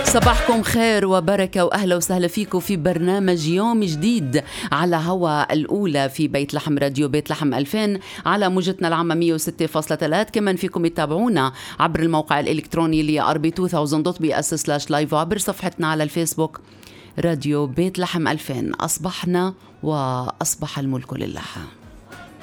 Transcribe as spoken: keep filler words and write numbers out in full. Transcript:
صباحكم خير وبركة وأهلا وسهلا فيكم في برنامج يوم جديد على هوا الأولى في بيت لحم راديو بيت لحم ألفين على موجتنا العامة مية وستة فاصلة ثلاثة. كمان فيكم يتابعونا عبر الموقع الإلكتروني اللي ار بي ألفين دوت بي اس سلاش لايف وعبر صفحتنا على الفيسبوك راديو بيت لحم ألفين. أصبحنا وأصبح الملك لله.